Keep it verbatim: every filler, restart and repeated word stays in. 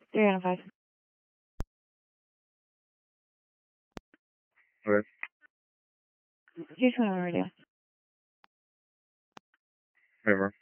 three out of five. Okay. Here's what I'm gonna do. Whatever.